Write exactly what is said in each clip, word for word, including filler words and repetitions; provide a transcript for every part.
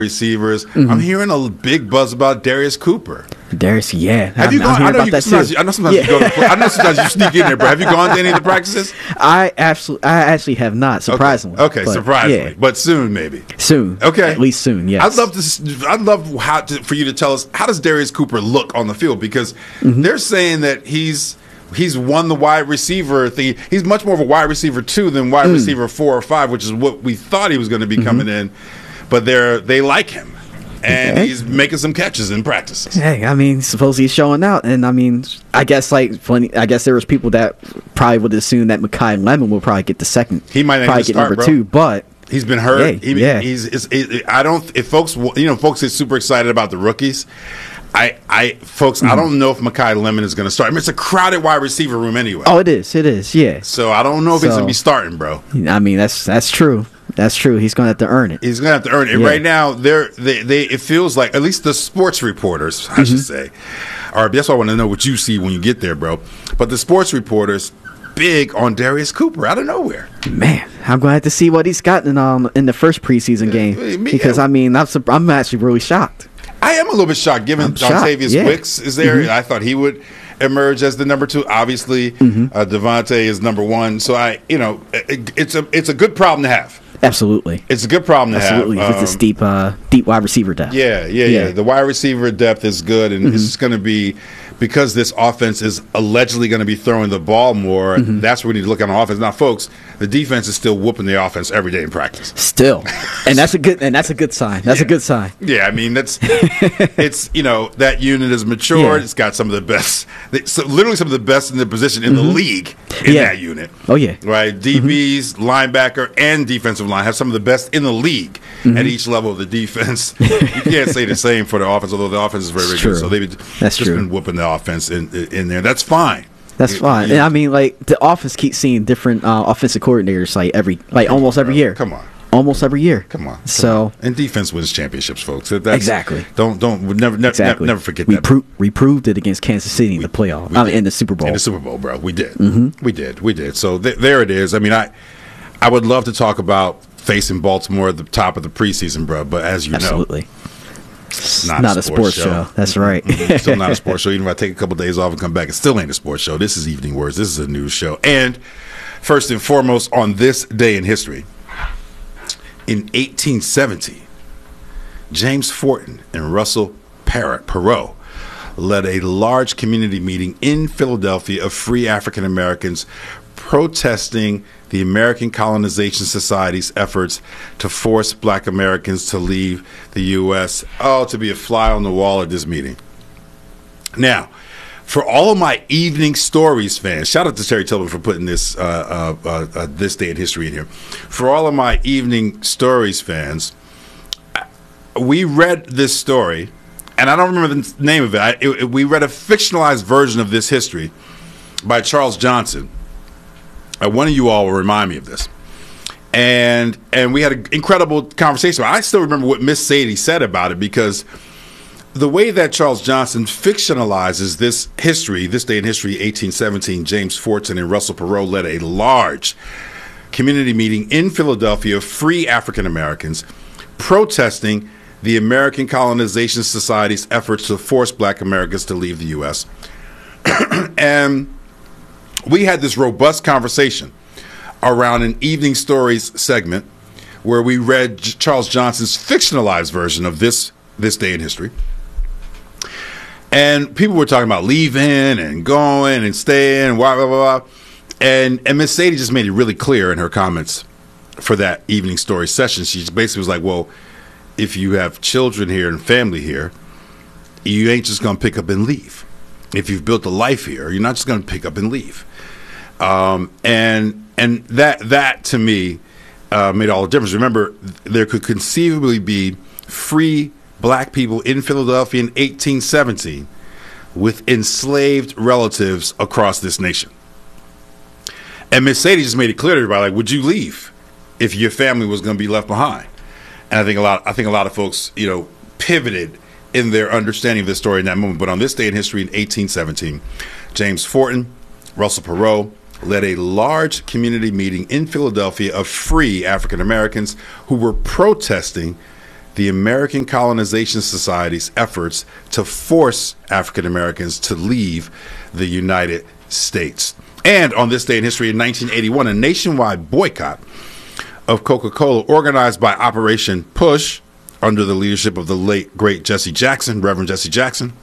receivers. Mm-hmm. I'm hearing a big buzz about Darius Cooper. Darius, yeah. Have I'm, you gone? I know, you, sometimes, I know sometimes yeah. you go to, I know sometimes you sneak in there, but have you gone to any of the practices? I absolutely, I actually have not. Surprisingly. Okay, okay but, surprisingly, yeah. but soon maybe. Soon. Okay, at least soon. Yes. I'd love to. I'd love how to, for you to tell us, how does Darius Cooper look on the field, because mm-hmm. they're saying that he's. He's won the wide receiver thing. He's much more of a wide receiver two than wide mm. receiver four or five, which is what we thought he was going to be mm-hmm. coming in. But they're they like him, and okay. he's making some catches in practices. Hey, I mean, suppose he's showing out, and I mean, I guess like plenty. I guess there was people that probably would assume that Makai Lemon will probably get the second. He might not probably get start, number bro. two, but. He's been hurt. Yeah, he, yeah. He's. It's, it, I don't. If folks, you know, folks is super excited about the rookies. I, I, folks, mm-hmm. I don't know if Makai Lemon is going to start. I mean, it's a crowded wide receiver room anyway. Oh, it is. It is. Yeah. So I don't know if so, he's going to be starting, bro. I mean, that's that's true. That's true. He's going to have to earn it. He's going to have to earn it. Yeah. Right now, they're they, they. It feels like, at least the sports reporters, I mm-hmm. should say, or that's why I want to know what you see when you get there, bro. But the sports reporters. Big on Darius Cooper out of nowhere. Man, I'm glad to see what he's gotten um, in the first preseason game uh, me, because I mean I'm, I'm actually really shocked. I am a little bit shocked given Dontavius yeah. Wicks is there. Mm-hmm. I thought he would emerge as the number two. Obviously, mm-hmm. uh, Devontae is number one. So I, you know, it, it's a it's a good problem to have. Absolutely, it's a good problem to Absolutely. have. Absolutely, um, it's deep, uh, deep wide receiver depth. Yeah, yeah, yeah. yeah. The wide receiver depth is good, and mm-hmm. it's going to be. Because this offense is allegedly going to be throwing the ball more, mm-hmm. that's what we need to look at on offense. Now, folks, the defense is still whooping the offense every day in practice. Still, and that's a good and that's a good sign. That's yeah. a good sign. Yeah, I mean that's it's you know that unit is matured. Yeah. It's got some of the best, so literally some of the best in the position in mm-hmm. the league in yeah. that unit. Oh yeah, right. D Bs, mm-hmm. linebacker, and defensive line have some of the best in the league mm-hmm. at each level of the defense. You can't say the same for the offense, although the offense is very, very good. So they've that's just true. been whooping the offense in in there. That's fine. That's fine. Yeah. And I mean, like the offense keeps seeing different uh, offensive coordinators, like every, like Come almost on, every bro. year. Come on, almost every year. Come on. Come so on. And defense wins championships, folks. That's, exactly. Don't don't never never exactly. never forget we that. Pro- we proved it against Kansas City in we, the playoff. We I mean, in the Super Bowl. In the Super Bowl, bro. We did. Mm-hmm. We did. We did. So th- there it is. I mean, I I would love to talk about facing Baltimore at the top of the preseason, bro. But as you Absolutely. know. It's not, not a sports, sports show. show. That's right. Mm-hmm. Still not a sports show. Even if I take a couple of days off and come back, it still ain't a sports show. This is Evening Words. This is a news show. And first and foremost, on this day in history, in eighteen seventy, James Fortin and Russell Perot led a large community meeting in Philadelphia of free African Americans protesting the American Colonization Society's efforts to force black Americans to leave the U S Oh, to be a fly on the wall at this meeting. Now, for all of my Evening Stories fans, shout out to Terry Tillman for putting this uh, uh, uh, uh, this day in history in here. For all of my Evening Stories fans, we read this story, and I don't remember the name of it. I, it, it we read a fictionalized version of this history by Charles Johnson. Uh, one of you all will remind me of this. And and we had an incredible conversation. I still remember what Miss Sadie said about it, because the way that Charles Johnson fictionalizes this history, this day in history, eighteen seventeen, James Fortin and Russell Perot led a large community meeting in Philadelphia of free African Americans protesting the American Colonization Society's efforts to force black Americans to leave the U S And we had this robust conversation around an Evening Stories segment where we read J- Charles Johnson's fictionalized version of this this day in history. And people were talking about leaving and going and staying, blah, blah, blah, blah. And, and Miss Sadie just made it really clear in her comments for that Evening Stories session. She basically was like, well, if you have children here and family here, you ain't just going to pick up and leave. If you've built a life here, you're not just going to pick up and leave. Um, and and that that to me uh, made all the difference. Remember, there could conceivably be free black people in Philadelphia in eighteen seventeen with enslaved relatives across this nation. And Miss Sadie just made it clear to everybody, like, would you leave if your family was going to be left behind? And I think a lot I think a lot of folks, you know, pivoted in their understanding of this story in that moment. But on this day in history in eighteen seventeen, James Fortin, Russell Perot led a large community meeting in Philadelphia of free African Americans who were protesting the American Colonization Society's efforts to force African Americans to leave the United States. And on this day in history in nineteen eighty-one, a nationwide boycott of Coca-Cola organized by Operation Push under the leadership of the late, great Jesse Jackson, Reverend Jesse Jackson.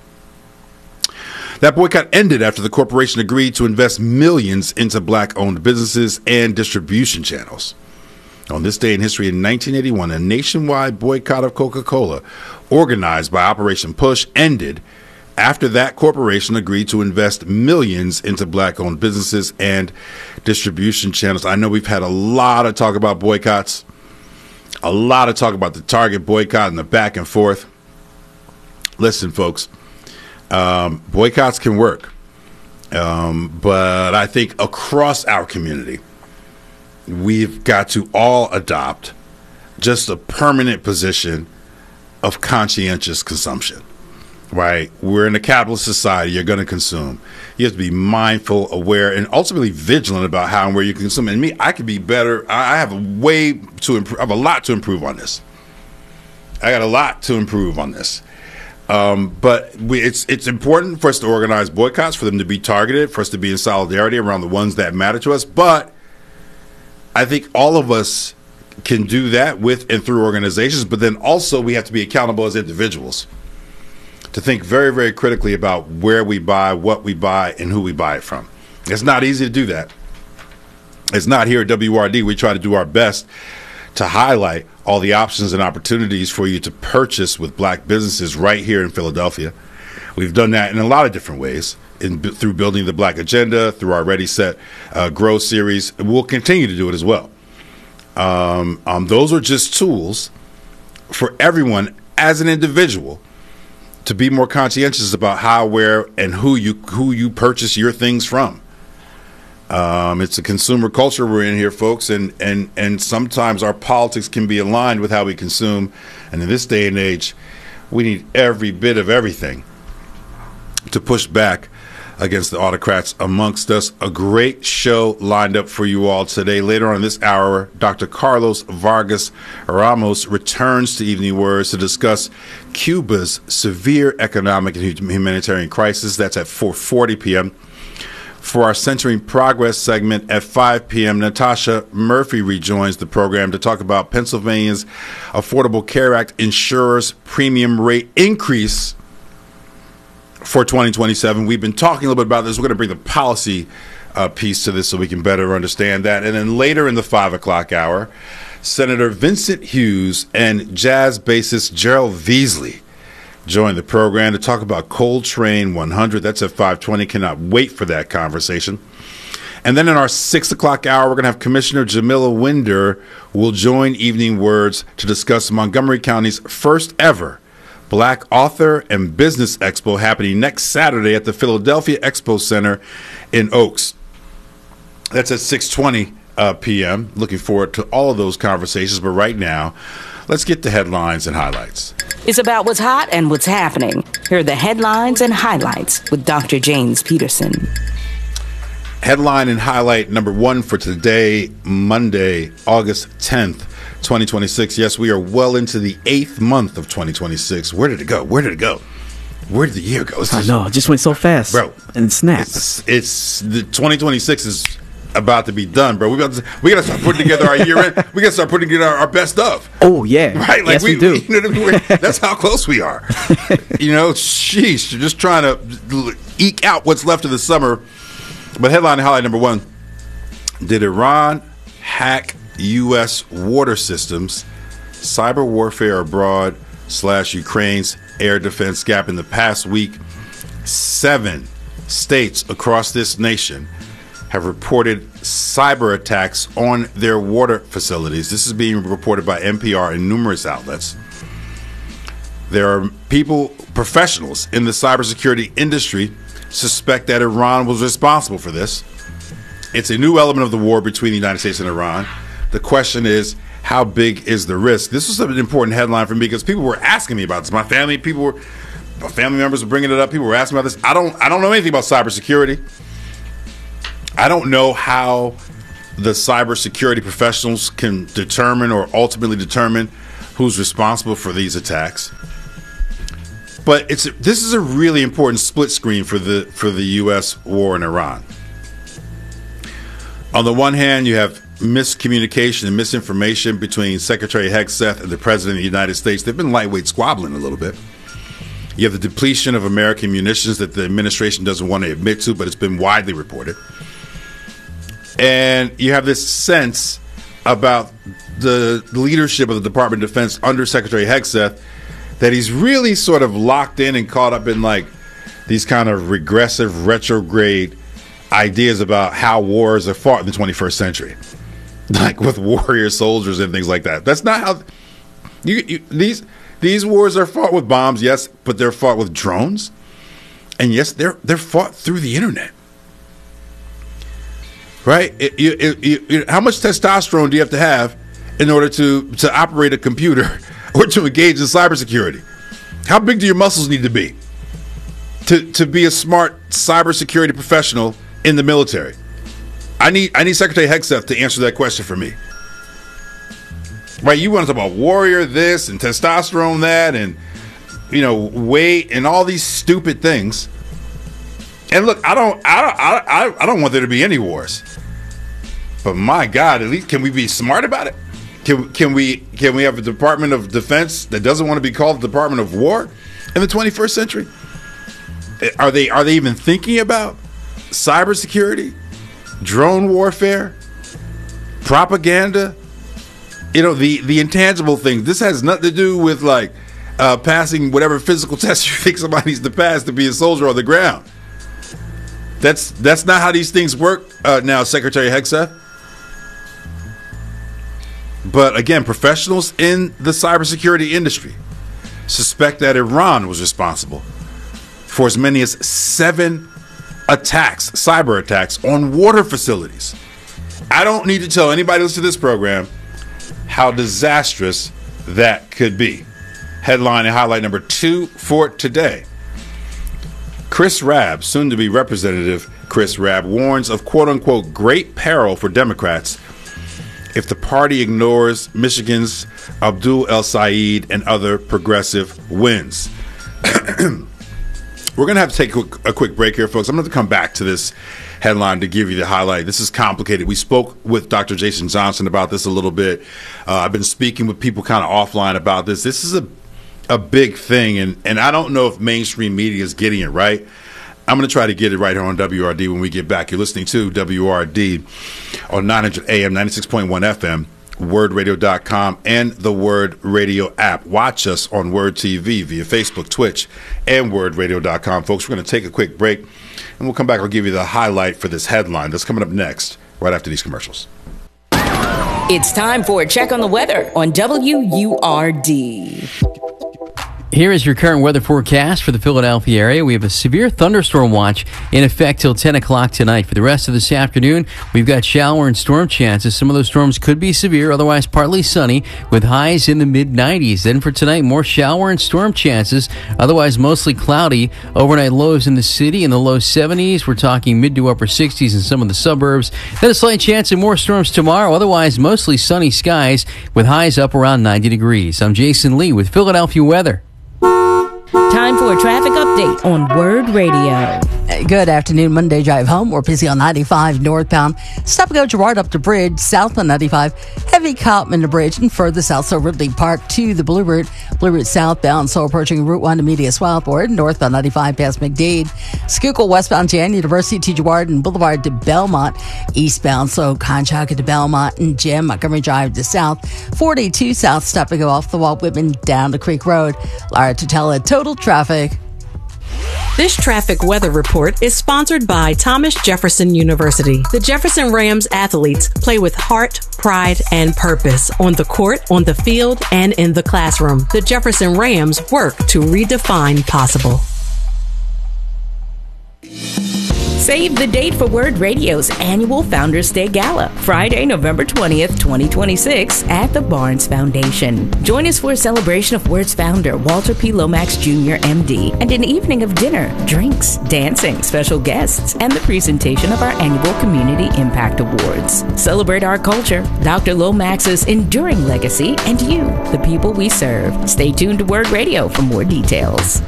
That boycott ended after the corporation agreed to invest millions into black-owned businesses and distribution channels. On this day in history in nineteen eighty-one, a nationwide boycott of Coca-Cola organized by Operation Push ended after that corporation agreed to invest millions into black-owned businesses and distribution channels. I know we've had a lot of talk about boycotts, a lot of talk about the Target boycott and the back and forth. Listen, folks, um, boycotts can work, um, but I think across our community, we've got to all adopt just a permanent position of conscientious consumption. Right? We're in a capitalist society. You're going to consume. You have to be mindful, aware, and ultimately vigilant about how and where you consume. And me, I could be better. I have a way to improve. I have a lot to improve on this. I got a lot to improve on this. Um, but we, it's it's important for us to organize boycotts, for them to be targeted, for us to be in solidarity around the ones that matter to us. But I think all of us can do that with and through organizations. But then also we have to be accountable as individuals, to think very, very critically about where we buy, what we buy, and who we buy it from. It's not easy to do that. It's not here at W R D. We try to do our best to highlight all the options and opportunities for you to purchase with black businesses right here in Philadelphia. We've done that in a lot of different ways, in, through building the Black Agenda, through our Ready, Set, uh, Grow series. We'll continue to do it as well. Um, um, those are just tools for everyone as an individual to be more conscientious about how, where, and who you who you purchase your things from. Um, it's a consumer culture we're in here, folks, and, and, and sometimes our politics can be aligned with how we consume. And in this day and age, we need every bit of everything to push back against the autocrats amongst us. A great show lined up for you all today. Later on in this hour, Doctor Carlos Vargas Ramos returns to Evening Words to discuss Cuba's severe economic and humanitarian crisis. That's at four forty p.m. For our Centering Progress segment at five p.m., Natasha Murphy rejoins the program to talk about Pennsylvania's Affordable Care Act insurers' premium rate increase for twenty twenty-seven. We've been talking a little bit about this. We're going to bring the policy uh, piece to this so we can better understand that. And then later in the five o'clock hour, Senator Vincent Hughes and jazz bassist Gerald Veasley join the program to talk about Coltrane one hundred. That's at five twenty. Cannot wait for that conversation. And then in our six o'clock hour, we're going to have Commissioner Jamila Winder who will join Evening Words to discuss Montgomery County's first ever Black Author and Business Expo happening next Saturday at the Philadelphia Expo Center in Oaks. That's at six twenty uh, p.m. Looking forward to all of those conversations. But right now, let's get the headlines and highlights. It's about what's hot and what's happening. Here are the headlines and highlights with Doctor James Peterson. Headline and highlight number one for today, Monday, August tenth, twenty twenty-six. Yes, we are well into the eighth month of twenty twenty-six. Where did it go? Where did it go? Where did the year go? I know, it just went so fast, bro. And it snapped. It's, it's the twenty twenty-six is about to be done, bro. We got to, we got to start putting together our year end. We got to start putting together our, our best of. Oh yeah, right. Like yes, we, we do. We, you know what I mean? We're, that's how close we are. You know, sheesh. You're just trying to eke out what's left of the summer. But headline and highlight number one: did Iran hack U S water systems? Cyber warfare abroad slash Ukraine's air defense gap. In the past week, seven states across this nation have reported cyber attacks on their water facilities. This is being reported by N P R and numerous outlets. There are people, professionals in the cybersecurity industry, suspect that Iran was responsible for this. It's a new element of the war between the United States and Iran. The question is, how big is the risk? This was an important headline for me because people were asking me about this. My family, people were, my family members were bringing it up. People were asking about this. I don't, I don't know anything about cybersecurity. I don't know how the cybersecurity professionals can determine or ultimately determine who's responsible for these attacks. But it's this is a really important split screen for the for the U S war in Iran. On the one hand, you have miscommunication and misinformation between Secretary Hegseth and the President of the United States. They've been lightweight squabbling a little bit. You have the depletion of American munitions that the administration doesn't want to admit to, but it's been widely reported. And you have this sense about the leadership of the Department of Defense under Secretary Hegseth that he's really sort of locked in and caught up in like these kind of regressive, retrograde ideas about how wars are fought in the twenty-first century, like with warrior soldiers and things like that. That's not how you, you these these wars are fought with bombs, yes, but they're fought with drones, and yes, they're they're fought through the internet, right? It, you, it, you, you, how much testosterone do you have to have in order to to operate a computer or to engage in cybersecurity? How big do your muscles need to be to to be a smart cybersecurity professional in the military? I need I need Secretary Hegseth to answer that question for me. Right? You want to talk about warrior this and testosterone that and, you know, weight and all these stupid things. And look, I don't I don't I, I don't want there to be any wars. But my God, at least can we be smart about it? Can can we can we have a Department of Defense that doesn't want to be called the Department of War in the twenty-first century? Are they are they even thinking about cybersecurity, drone warfare, propaganda? You know, the, the intangible things. This has nothing to do with like uh, passing whatever physical test you think somebody needs to pass to be a soldier on the ground. That's that's not how these things work uh, now, Secretary Hegseth. But again, professionals in the cybersecurity industry suspect that Iran was responsible for as many as seven attacks, cyber attacks on water facilities. I don't need to tell anybody listening to this program how disastrous that could be. Headline and highlight number two for today. Chris Rabb, soon to be Representative Chris Rabb, warns of quote unquote great peril for Democrats if the party ignores Michigan's Abdul El Sayed and other progressive wins. We're going to have to take a quick, a quick break here, folks. I'm going to come back to this headline to give you the highlight. This is complicated. We spoke with Doctor Jason Johnson about this a little bit. Uh, I've been speaking with people kind of offline about this. This is a a big thing, and, and I don't know if mainstream media is getting it right. I'm going to try to get it right here on W R D when we get back. You're listening to W R D on nine hundred A M, ninety-six point one F M, word radio dot com, and the Word Radio app. Watch us on Word T V via Facebook, Twitch, and word radio dot com. Folks, we're going to take a quick break, and we'll come back. I'll give you the highlight for this headline that's coming up next, right after these commercials. It's time for a check on the weather on W U R D. Here is your current weather forecast for the Philadelphia area. We have a severe thunderstorm watch in effect till ten o'clock tonight. For the rest of this afternoon, we've got shower and storm chances. Some of those storms could be severe, otherwise partly sunny, with highs in the mid nineties. Then for tonight, more shower and storm chances, otherwise mostly cloudy. Overnight lows in the city in the low seventies. We're talking mid to upper sixties in some of the suburbs. Then a slight chance of more storms tomorrow, otherwise mostly sunny skies with highs up around ninety degrees. I'm Jason Lee with Philadelphia Weather. Time for a traffic update on Word Radio. Good afternoon. Monday drive home. We're busy on ninety-five northbound. Stop and go Girard up to Bridge, south on ninety-five. Heavy Cotman to Bridge and further south, so Ridley Park to the Blue Route. Blue Route southbound, so approaching Route one to Media Swellport. Northbound ninety-five past McDade. Schuylkill westbound Jan University to Girard and Boulevard to Belmont. Eastbound, so Conshohocken to Belmont and Jim Montgomery Drive to south. forty-two south, stop and go off the Walt Whitman down to Creek Road. Lara Tutela, total traffic. This traffic weather report is sponsored by Thomas Jefferson University. The Jefferson Rams athletes play with heart, pride, and purpose on the court, on the field, and in the classroom. The Jefferson Rams work to redefine possible. Save the date for Word Radio's annual Founders Day Gala, Friday, November twentieth, twenty twenty-six, at the Barnes Foundation. Join us for a celebration of Word's founder, Walter P. Lomax Junior M D, and an evening of dinner, drinks, dancing, special guests, and the presentation of our annual Community Impact Awards. Celebrate our culture, Doctor Lomax's enduring legacy, and you, the people we serve. Stay tuned to Word Radio for more details.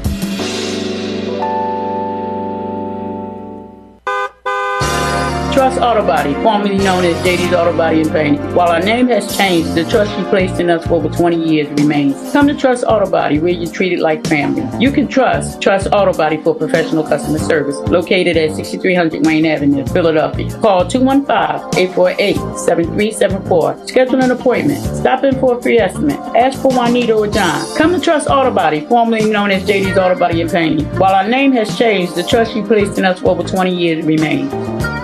Trust Auto Body, formerly known as J D's Auto Body and Painting. While our name has changed, the trust you placed in us for over twenty years remains. Come to Trust Auto Body, where you're treated like family. You can trust Trust Auto Body for professional customer service, located at sixty-three hundred Wayne Avenue, Philadelphia. Call two one five, eight four eight, seven three seven four. Schedule an appointment. Stop in for a free estimate. Ask for Juanita or John. Come to Trust Auto Body, formerly known as J D's Auto Body and Painting. While our name has changed, the trust you placed in us for over twenty years remains.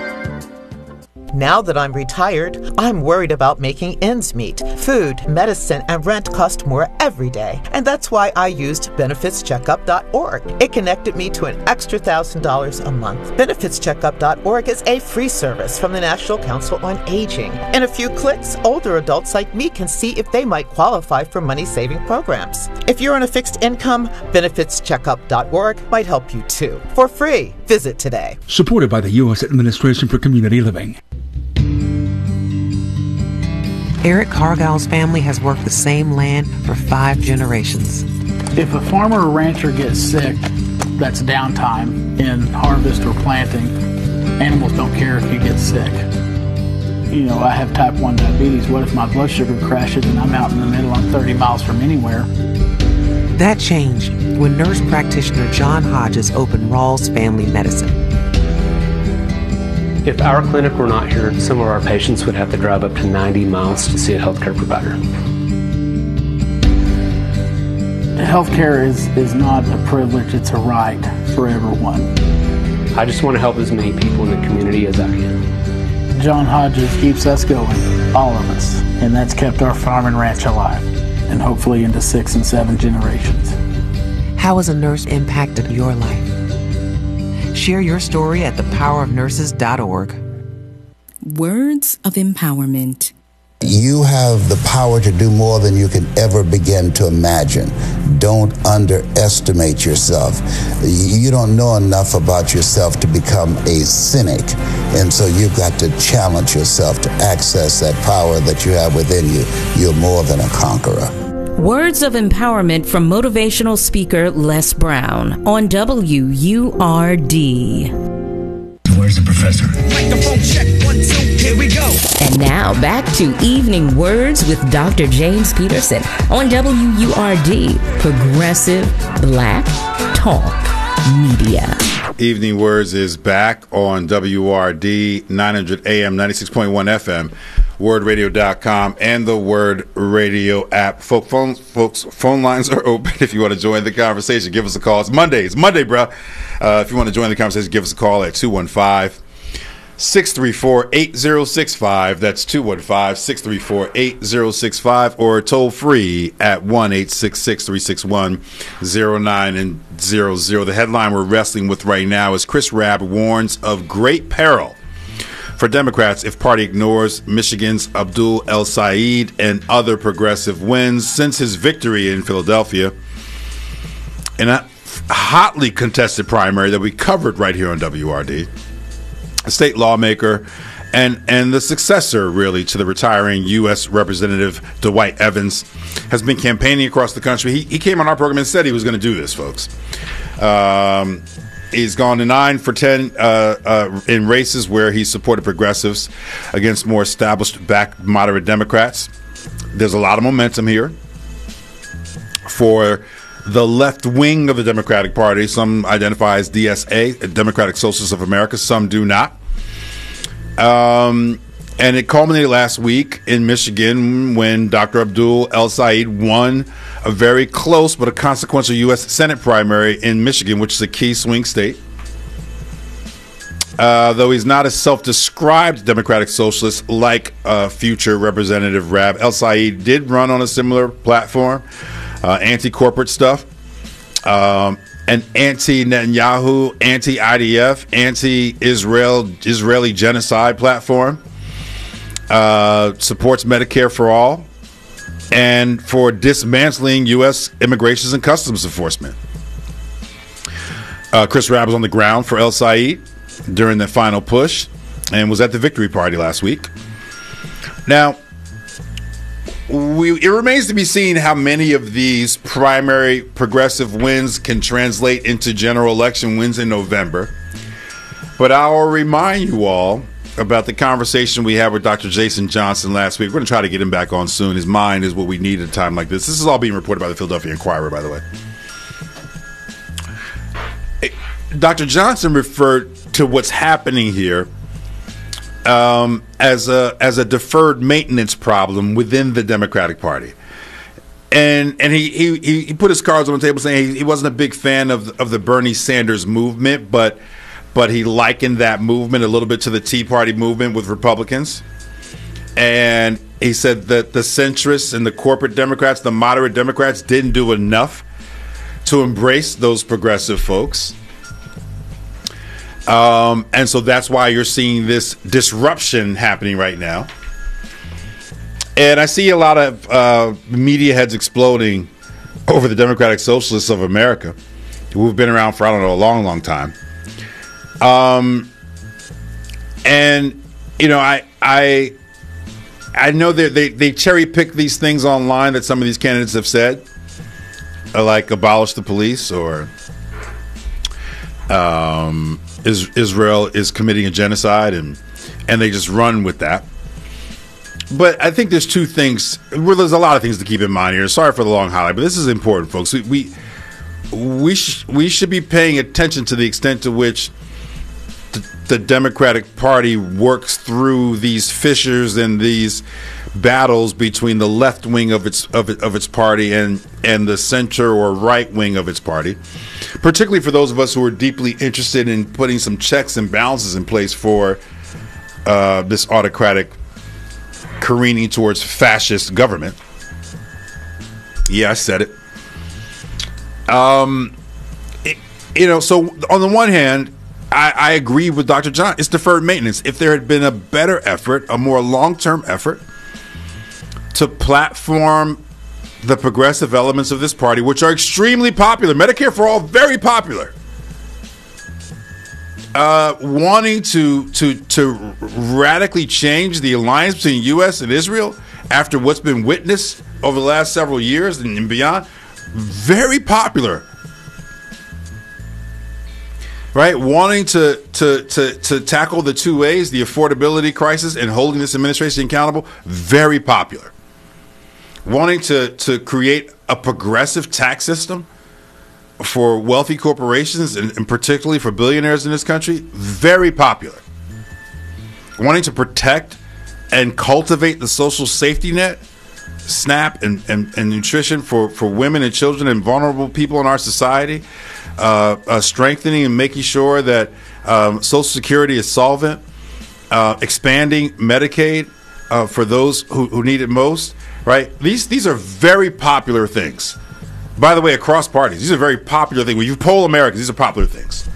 Now that I'm retired, I'm worried about making ends meet. Food, medicine, and rent cost more every day. And that's why I used benefits checkup dot org. It connected me to an extra one thousand dollars a month. benefits checkup dot org is a free service from the National Council on Aging. In a few clicks, older adults like me can see if they might qualify for money-saving programs. If you're on a fixed income, benefits checkup dot org might help you too. For free, visit today. Supported by the U S Administration for Community Living. Eric Cargill's family has worked the same land for five generations. If a farmer or rancher gets sick, that's downtime in harvest or planting. Animals don't care if you get sick. You know, I have type one diabetes. What if my blood sugar crashes and I'm out in the middle, I'm thirty miles from anywhere? That changed when nurse practitioner John Hodges opened Rawls Family Medicine. If our clinic were not here, some of our patients would have to drive up to ninety miles to see a healthcare provider. Healthcare is, is not a privilege, it's a right for everyone. I just want to help as many people in the community as I can. John Hodges keeps us going, all of us, and that's kept our farm and ranch alive, and hopefully into six and seven generations. How has a nurse impacted your life? Share your story at the power of nurses dot org. Words of empowerment. You have the power to do more than you can ever begin to imagine. Don't underestimate yourself. You don't know enough about yourself to become a cynic. And so you've got to challenge yourself to access that power that you have within you. You're more than a conqueror. Words of empowerment from motivational speaker Les Brown on W U R D. Where's the professor? Microphone check, one, two, here we go. And now back to Evening Words with Doctor James Peterson on W U R D, Progressive Black Talk Media. Evening Words is back on W U R D, nine hundred A M, ninety-six point one F M. word radio dot com and the Word Radio app. Folk, phone, folks, phone lines are open if you want to join the conversation. Give us a call. It's Monday. It's Monday, bro. Uh, if you want to join the conversation, give us a call at two one five, six three four, eight zero six five. That's two one five, six three four, eight zero six five, or toll free at one eight six six, three six one, zero nine and zero zero. The headline we're wrestling with right now is Chris Rabb warns of great peril for Democrats if party ignores Michigan's Abdul El-Sayed and other progressive wins since his victory in Philadelphia in a hotly contested primary that we covered right here on W R D. A state lawmaker and, and the successor, really, to the retiring U S Representative Dwight Evans has been campaigning across the country. He, he came on our program and said he was going to do this, folks. Um... He's gone to nine for ten uh, uh, in races where he supported progressives against more established back moderate Democrats. There's a lot of momentum here for the left wing of the Democratic Party. Some identify as D S A, Democratic Socialists of America. Some do not. Um, and it culminated last week in Michigan when Doctor Abdul El-Sayed won a very close but a consequential U S Senate primary in Michigan, which is a key swing state. Uh, though he's not a self-described Democratic Socialist like uh, future Representative Rabb, El-Sayed did run on a similar platform, uh, anti-corporate stuff. Um, an anti-Netanyahu, anti-I D F, anti-Israel, Israeli genocide platform. Uh, supports Medicare for all, and for dismantling U S Immigration and Customs Enforcement. Uh, Chris Rabb was on the ground for El Said during the final push and was at the victory party last week. Now, we, it remains to be seen how many of these primary progressive wins can translate into general election wins in November. But I'll remind you all about the conversation we had with Doctor Jason Johnson last week. We're going to try to get him back on soon. His mind is what we need at a time like this. This is all being reported by the Philadelphia Inquirer, by the way. Doctor Johnson referred to what's happening here um, as a as a deferred maintenance problem within the Democratic Party. And and he, he, he put his cards on the table saying he, he wasn't a big fan of, of the Bernie Sanders movement, but But he likened that movement a little bit to the Tea Party movement with Republicans. And he said that the centrists and the corporate Democrats, the moderate Democrats, didn't do enough to embrace those progressive folks. Um, and so that's why you're seeing this disruption happening right now. And I see a lot of uh, media heads exploding over the Democratic Socialists of America, who've been around for, I don't know, a long, long time. Um, and you know, I, I, I know that they, they cherry pick these things online that some of these candidates have said, like abolish the police or, um, is, Israel is committing a genocide, and, and they just run with that. But I think there's two things, well, there's a lot of things to keep in mind here. Sorry for the long highlight, but this is important, folks. We, we, we, sh- we should be paying attention to the extent to which the Democratic Party works through these fissures and these battles between the left wing of its of, it, of its party and and the center or right wing of its party, particularly for those of us who are deeply interested in putting some checks and balances in place for uh, this autocratic careening towards fascist government. Yeah, I said it. Um, it, you know, so on the one hand, I, I agree with Doctor John. It's deferred maintenance. If there had been a better effort, a more long-term effort to platform the progressive elements of this party, which are extremely popular, Medicare for all, very popular, uh, wanting to to to radically change the alliance between U S and Israel after what's been witnessed over the last several years and, and beyond, very popular. Right, wanting to, to to to tackle the two A's, the affordability crisis, and holding this administration accountable, very popular. Wanting to to create a progressive tax system for wealthy corporations and, and particularly for billionaires in this country, very popular. Wanting to protect and cultivate the social safety net, SNAP, and, and, and nutrition for, for women and children and vulnerable people in our society. Uh, uh, strengthening and making sure that um, Social Security is solvent, uh, expanding Medicaid uh, for those who, who need it most, right? These these are very popular things. By the way, across parties, these are very popular things. When you poll Americans, these are popular things.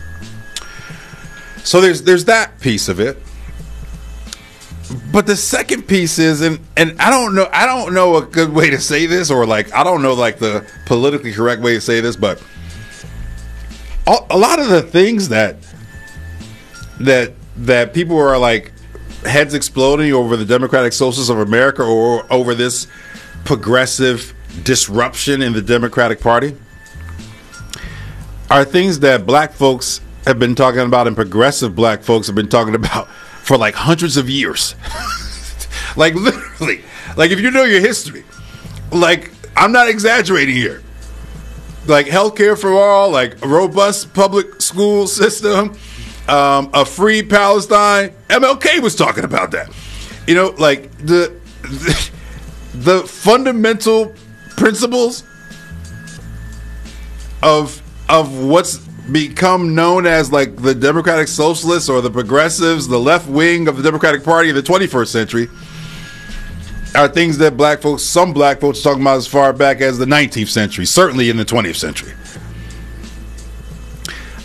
So there's there's that piece of it. But the second piece is, and and I don't know, I don't know a good way to say this, or like I don't know like the politically correct way to say this, but a lot of the things that that that people are like heads exploding over the Democratic Socialists of America or over this progressive disruption in the Democratic Party are things that black folks have been talking about and progressive black folks have been talking about for like hundreds of years. Like literally, like if you know your history, like I'm not exaggerating here. Like healthcare for all, like a robust public school system, um, a free Palestine. M L K was talking about that. You know, like the the, the fundamental principles of of what's become known as like the Democratic Socialists or the progressives, the left wing of the Democratic Party of the twenty-first century, are things that black folks, some black folks, are talking about as far back as the nineteenth century, certainly in the twentieth century.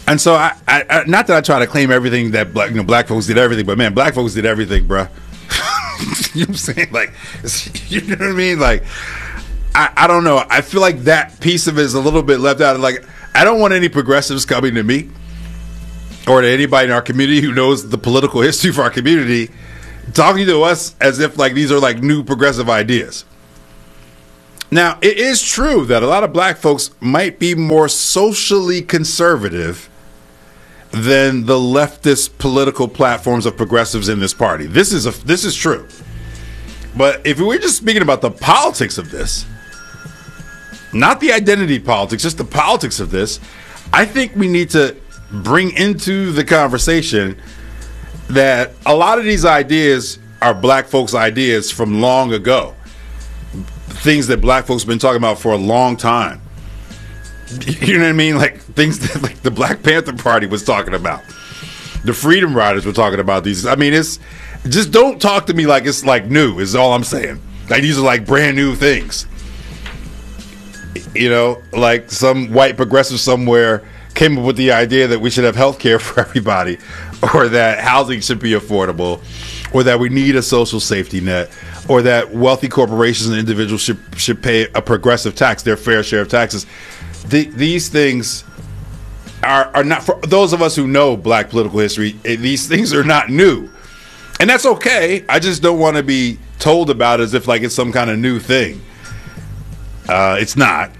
And so, I, I, I, not that I try to claim everything that black, you know, black folks did everything, but man, black folks did everything, bruh. You know what I'm saying? Like, you know what I mean? Like, I, I don't know. I feel like that piece of it is a little bit left out. Like, I don't want any progressives coming to me or to anybody in our community who knows the political history for our community talking to us as if like these are like new progressive ideas. Now, it is true that a lot of black folks might be more socially conservative than the leftist political platforms of progressives in this party. This is a, this is true. But if we're just speaking about the politics of this, not the identity politics, just the politics of this, I think we need to bring into the conversation that a lot of these ideas are black folks' ideas from long ago. Things that black folks have been talking about for a long time. You know what I mean? Like things that like the Black Panther Party was talking about. The Freedom Riders were talking about these. I mean, it's just don't talk to me like it's like new is all I'm saying. Like these are like brand new things. You know, like some white progressive somewhere came up with the idea that we should have health care for everybody, or that housing should be affordable, or that we need a social safety net, or that wealthy corporations and individuals should should pay a progressive tax, their fair share of taxes. The, these things are, are not, for those of us who know black political history, these things are not new. And that's okay. I just don't want to be told about it as if like it's some kind of new thing. Uh, it's not.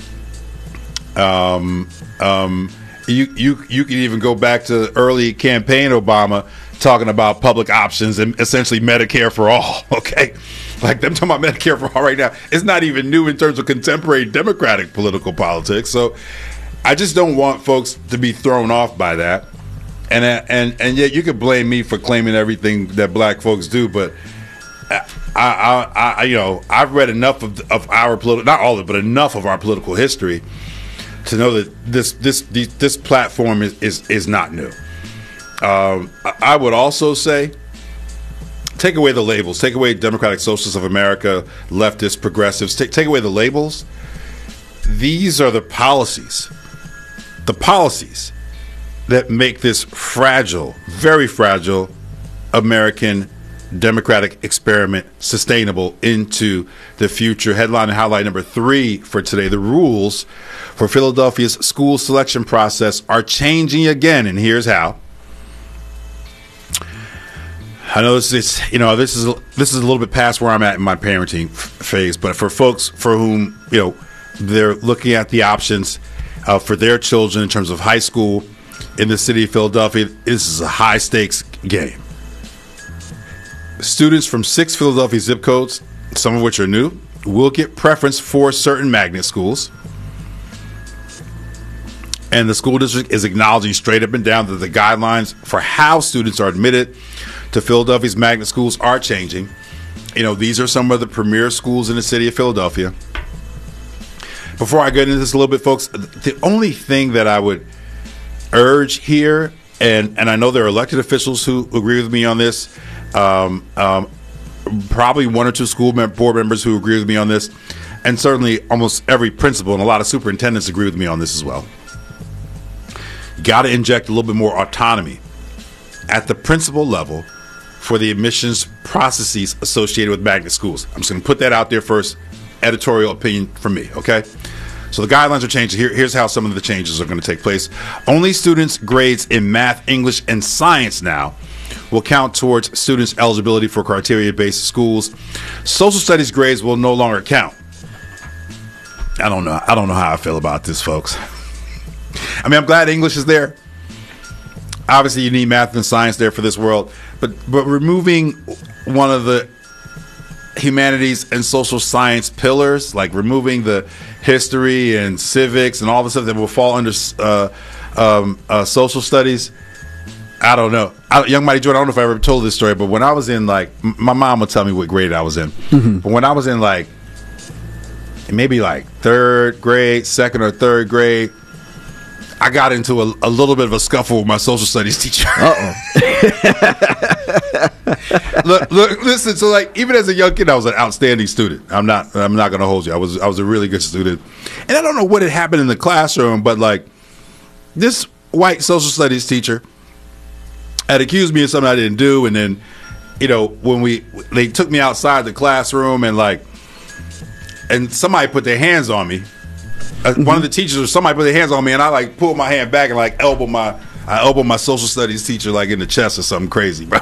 Um, um, you you you can even go back to early campaign Obama talking about public options and essentially Medicare for all. Okay, like them talking about Medicare for all right now. It's not even new in terms of contemporary Democratic political politics. So I just don't want folks to be thrown off by that. And and and yet you could blame me for claiming everything that black folks do, but I, I, I you know I've read enough of of our political, not all of it, but enough of our political history to know that this this this, this platform is, is is not new. Um, I would also say, take away the labels, take away Democratic Socialists of America, leftists, progressives, take take away the labels. These are the policies, the policies that make this fragile, very fragile American democratic experiment sustainable into the future. Headline and highlight number three for today: the rules for Philadelphia's school selection process are changing again, and here's how. I know this is, you know, this is this is a little bit past where I'm at in my parenting f- phase, but for folks for whom, you know, they're looking at the options uh, for their children in terms of high school in the city of Philadelphia, this is a high stakes game. Students from six Philadelphia zip codes, some of which are new, will get preference for certain magnet schools. And the school district is acknowledging straight up and down that the guidelines for how students are admitted to Philadelphia's magnet schools are changing. You know, these are some of the premier schools in the city of Philadelphia. Before I get into this a little bit, folks, the only thing that I would urge here, and, and I know there are elected officials who agree with me on this, um, um, probably one or two school mem- board members who agree with me on this, and certainly almost every principal and a lot of superintendents agree with me on this as well. You got to inject a little bit more autonomy at the principal level for the admissions processes associated with magnet schools. I'm just going to put that out there first, editorial opinion from me, okay? So the guidelines are changing. Here, here's how some of the changes are going to take place. Only students' grades in math, English, and science now will count towards students' eligibility for criteria-based schools. Social studies grades will no longer count. I don't know. I don't know how I feel about this, folks. I mean, I'm glad English is there. Obviously, you need math and science there for this world, but but removing one of the humanities and social science pillars, like removing the history and civics and all the stuff that will fall under uh, um, uh, social studies, I don't know. I, Young Mighty Jordan, I don't know if I ever told this story, but when I was in, like, m- my mom would tell me what grade I was in. Mm-hmm. But when I was in, like, maybe like third grade, second or third grade, I got into a, a little bit of a scuffle with my social studies teacher. Uh-oh. look, look, listen. So, like, even as a young kid, I was an outstanding student. I'm not. I'm not going to hold you. I was. I was a really good student. And I don't know what had happened in the classroom, but like, this white social studies teacher had accused me of something I didn't do, and then, you know, when we they took me outside the classroom and like, and somebody put their hands on me. Uh, mm-hmm. One of the teachers or somebody put their hands on me, and I like pulled my hand back and like elbow my I elbowed my social studies teacher like in the chest or something crazy, bro.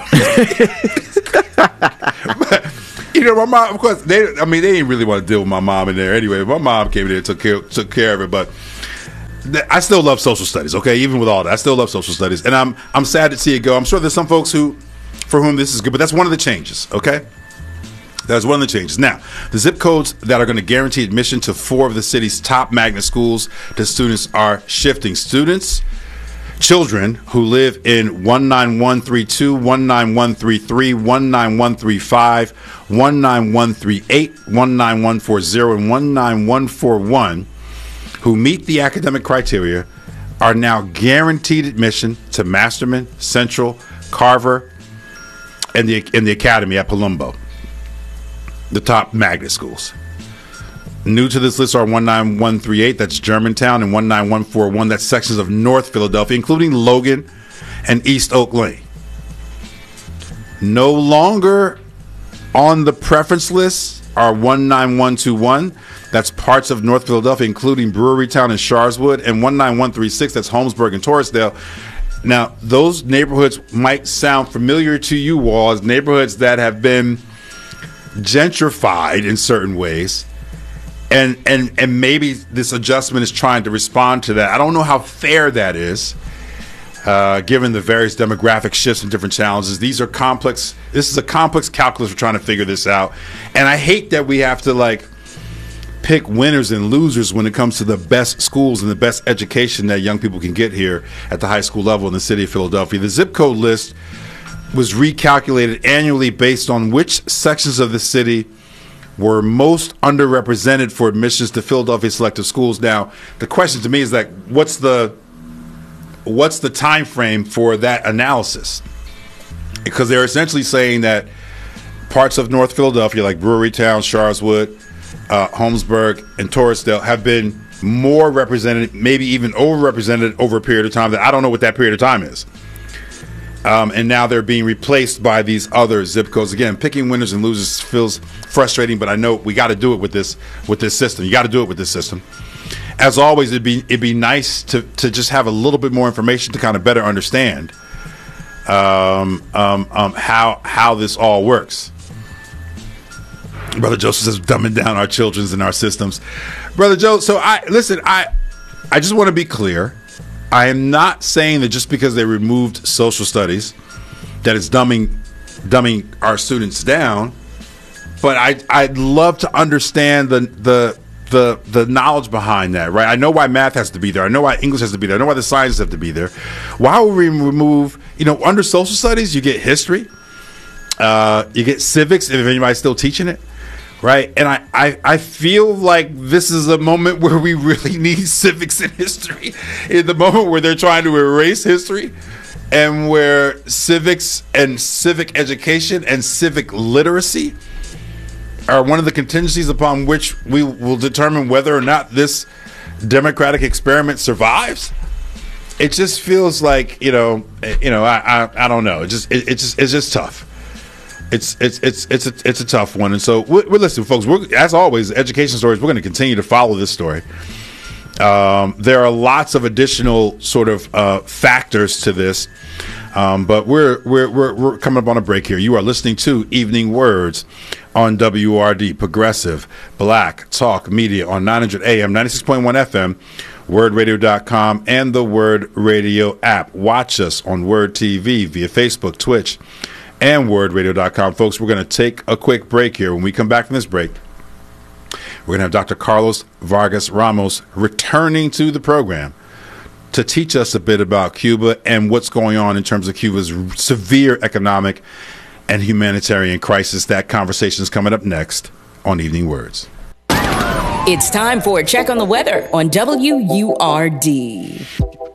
But, you know, my mom, of course, they. I mean, they didn't really want to deal with my mom in there anyway. My mom came in there and took care took care of it, but I still love social studies. Okay, even with all that, I still love social studies, and I'm I'm sad to see it go. I'm sure there's some folks who, for whom this is good, but that's one of the changes. Okay. That's one of the changes. Now, the zip codes that are going to guarantee admission to four of the city's top magnet schools to students are shifting. Students, children who live in one nine one three two, one nine one three three, one nine one three five, one nine one three eight, one nine one four zero, and one nine one four one who meet the academic criteria are now guaranteed admission to Masterman, Central, Carver, and the, and the Academy at Palumbo. The top magnet schools. New to this list are one nine one three eight, that's Germantown, and one nine one four one, that's sections of North Philadelphia, including Logan and East Oak Lane. No longer on the preference list are one nine one two one, that's parts of North Philadelphia, including Brewerytown and Sharswood, and one nine one three six, that's Holmesburg and Torresdale. Now, those neighborhoods might sound familiar to you all as neighborhoods that have been gentrified in certain ways, and and and maybe this adjustment is trying to respond to that. I don't know how fair that is, uh, given the various demographic shifts and different challenges. These are complex. This is a complex calculus. We're trying to figure this out, and I hate that we have to like pick winners and losers when it comes to the best schools and the best education that young people can get here at the high school level in the city of Philadelphia. The zip code list was recalculated annually based on which sections of the city were most underrepresented for admissions to Philadelphia selective schools. Now, the question to me is like, what's the what's the time frame for that analysis? Because they're essentially saying that parts of North Philadelphia, like Brewerytown, Sharswood, uh, Holmesburg, and Torresdale, have been more represented, maybe even overrepresented over a period of time that I don't know what that period of time is. Um, and now they're being replaced by these other zip codes. Again, picking winners and losers feels frustrating, but I know we got to do it with this with this system. You got to do it with this system. As always, it'd be it'd be nice to to just have a little bit more information to kind of better understand um, um, um, how how this all works. Brother Joseph says, dumbing down our children's and our systems. Brother Joe, so I listen. I I just want to be clear. I am not saying that just because they removed social studies that it's dumbing dumbing our students down, but I I'd love to understand the the the the knowledge behind that, right? I know why math has to be there. I know why English has to be there. I know why the sciences have to be there. Why would we remove, you know, under social studies you get history, uh, you get civics if anybody's still teaching it. Right, and I, I, I feel like this is a moment where we really need civics and history. In the moment where they're trying to erase history, and where civics and civic education and civic literacy are one of the contingencies upon which we will determine whether or not this democratic experiment survives. It just feels like, you know, you know, I, I, I don't know. It just, it, it just, it's just tough. It's it's it's it's a, it's a tough one, and so we're, we're listening, folks. We're, as always, education stories. We're going to continue to follow this story. Um, there are lots of additional sort of uh, factors to this, um, but we're, we're we're we're coming up on a break here. You are listening to Evening Words on W R D, Progressive Black Talk Media on nine hundred A M, ninety-six point one F M, word radio dot com, and the Word Radio app. Watch us on Word T V via Facebook, Twitch, and word radio dot com. Folks, we're going to take a quick break here. When we come back from this break, we're going to have Doctor Carlos Vargas Ramos returning to the program to teach us a bit about Cuba and what's going on in terms of Cuba's severe economic and humanitarian crisis. That conversation is coming up next on Evening Words. It's time for a check on the weather on W U R D.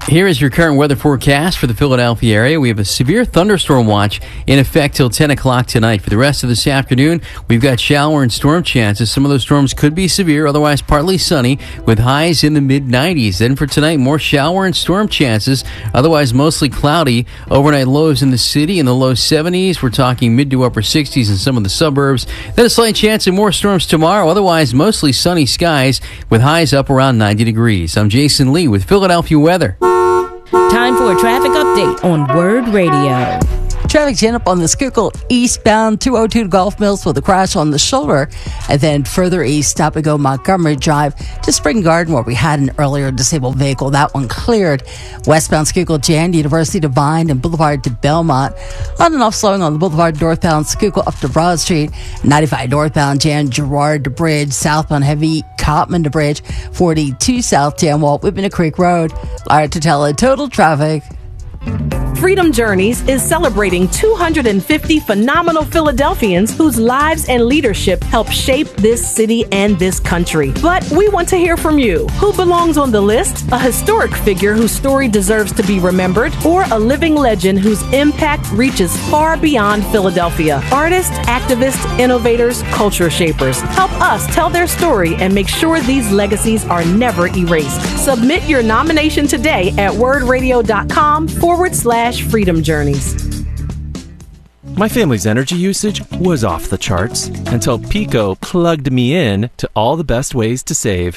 Here is your current weather forecast for the Philadelphia area. We have a severe thunderstorm watch in effect till ten o'clock tonight. For the rest of this afternoon, we've got shower and storm chances. Some of those storms could be severe, otherwise partly sunny, with highs in the mid nineties. Then for tonight, more shower and storm chances, otherwise mostly cloudy. Overnight lows in the city in the low seventies. We're talking mid to upper sixties in some of the suburbs. Then a slight chance of more storms tomorrow, otherwise mostly sunny skies with highs up around ninety degrees. I'm Jason Lee with Philadelphia Weather. Time for a traffic update on Word Radio. Traffic jam up on the Schuylkill eastbound two oh two to Gulf Mills with a crash on the shoulder. And then further east, stop and go Montgomery Drive to Spring Garden where we had an earlier disabled vehicle. That one cleared. Westbound Schuylkill Jan, University to Vine and Boulevard to Belmont. On and off slowing on the Boulevard northbound Schuylkill up to Broad Street. ninety-five northbound Jan Gerard to Bridge. Southbound heavy Cotman to Bridge. forty-two south Jan Walt Whitman to Creek Road. Lara Tatella, total traffic. Freedom Journeys is celebrating two hundred fifty phenomenal Philadelphians whose lives and leadership help shape this city and this country. But we want to hear from you. Who belongs on the list? A historic figure whose story deserves to be remembered, or a living legend whose impact reaches far beyond Philadelphia? Artists, activists, innovators, culture shapers. Help us tell their story and make sure these legacies are never erased. Submit your nomination today at wordradio.com forward slash Freedom Journeys. My family's energy usage was off the charts until Pico plugged me in to all the best ways to save.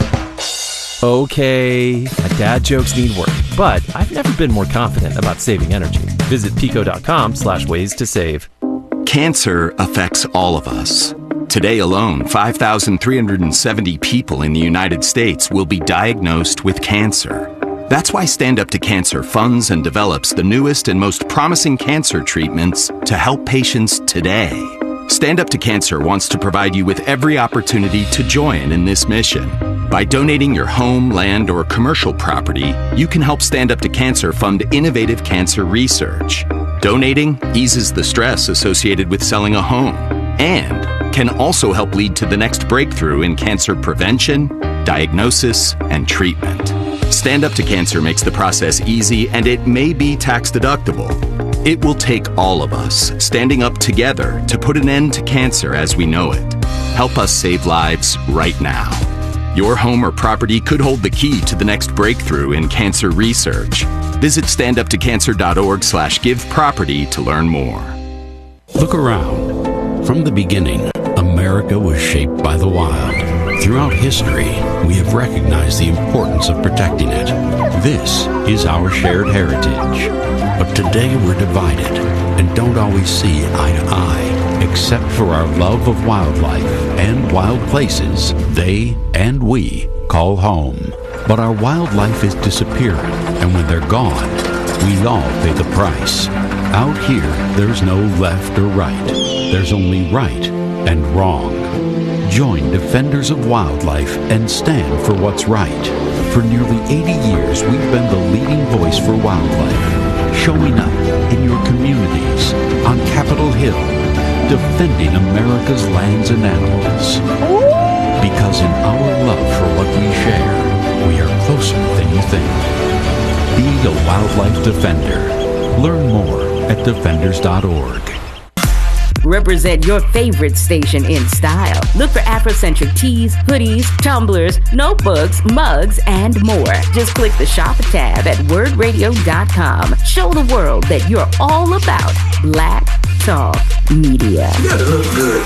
Okay, my dad jokes need work, but I've never been more confident about saving energy. Visit pico.com slash ways to save. Cancer affects all of us. Today alone, five thousand three hundred seventy people in the United States will be diagnosed with cancer. That's why Stand Up to Cancer funds and develops the newest and most promising cancer treatments to help patients today. Stand Up to Cancer wants to provide you with every opportunity to join in this mission. By donating your home, land, or commercial property, you can help Stand Up to Cancer fund innovative cancer research. Donating eases the stress associated with selling a home and can also help lead to the next breakthrough in cancer prevention, diagnosis, and treatment. Stand Up to Cancer makes the process easy, and it may be tax deductible. It will take all of us standing up together to put an end to cancer as we know it. Help us save lives right now. Your home or property could hold the key to the next breakthrough in cancer research. Visit standuptocancer.org slash give property to learn more. Look around. From the beginning, America was shaped by the wild. Throughout history, we have recognized the importance of protecting it. This is our shared heritage. But today we're divided and don't always see eye to eye, except for our love of wildlife and wild places they and we call home. But our wildlife is disappearing, and when they're gone, we all pay the price. Out here, there's no left or right. There's only right and wrong. Join Defenders of Wildlife and stand for what's right. For nearly eighty years, we've been the leading voice for wildlife, showing up in your communities, on Capitol Hill, defending America's lands and animals. Because in our love for what we share, we are closer than you think. Be a wildlife defender. Learn more at defenders dot org. Represent your favorite station in style. Look for Afrocentric tees, hoodies, tumblers, notebooks, mugs, and more. Just click the Shop tab at word radio dot com. Show the world that you're all about Black Talk Media. You gotta look good.